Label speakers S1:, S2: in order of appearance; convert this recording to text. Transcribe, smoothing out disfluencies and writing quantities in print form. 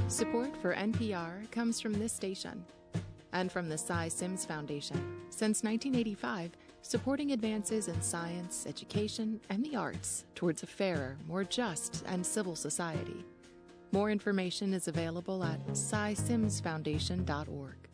S1: Support for NPR comes from this station and from the Cy Sims Foundation. Since 1985, supporting advances in science, education, and the arts towards a fairer, more just, and civil society. More information is available at cysimsfoundation.org.